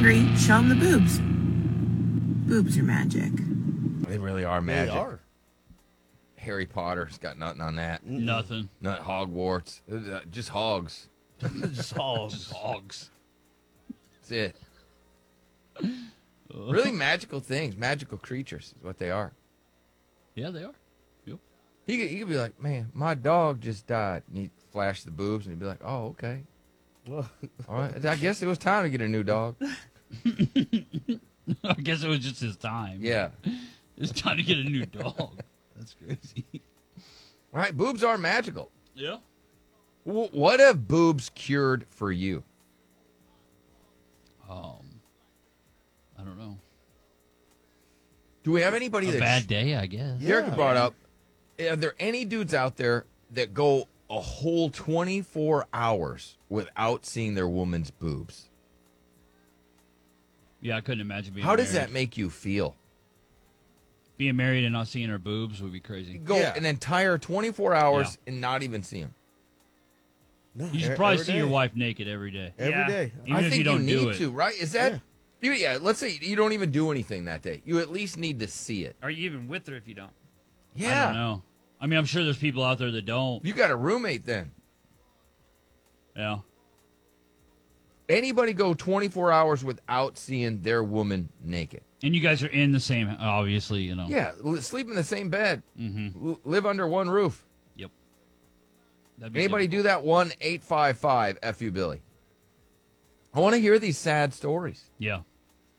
angry, show them the boobs. Boobs are magic. They really are magic. They are. Harry Potter's got nothing on that. Nothing. Not Hogwarts. Just hogs. Just hogs. Just hogs. That's it. Really magical things, magical creatures is what they are. Yeah, they are. Yep. He could be like, man, my dog just died. And he'd flash the boobs and he'd be like, oh, okay. Well, All right. I guess it was time to get a new dog. I guess it was just his time. Yeah. It's time to get a new dog. That's crazy. All right. Boobs are magical. Yeah. What have boobs cured for you? I don't know. Do we have anybody A that's bad day, I guess. Derek brought up, are there any dudes out there that go a whole 24 hours without seeing their woman's boobs? Yeah, I couldn't imagine being How does married. that make you feel? Being married and not seeing her boobs would be crazy. Go Yeah. an entire 24 hours and not even see them. no, You should probably see your wife naked every day. every day. Even I if think you don't do need it. to, right? Is that... Yeah, let's say you don't even do anything that day. You at least need to see it. Are you even with her if you don't? I don't Yeah. know. I mean, I'm sure there's people out there that don't. You got a roommate then. Yeah. Anybody go 24 hours without seeing their woman naked? And you guys are in the same, obviously, you know. Yeah, sleep in the same bed. Mm-hmm. Live under one roof. Yep. That'd be Anybody do difficult. that? 1-855 FU Billy. I want to hear these sad stories. Yeah.